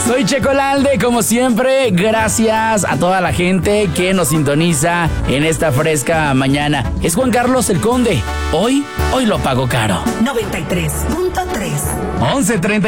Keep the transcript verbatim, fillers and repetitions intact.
Soy Checolalde, como siempre, gracias a toda la gente que nos sintoniza en esta fresca mañana. Es Juan Carlos el Conde. Hoy, hoy lo pago caro. noventa y tres punto tres. once treinta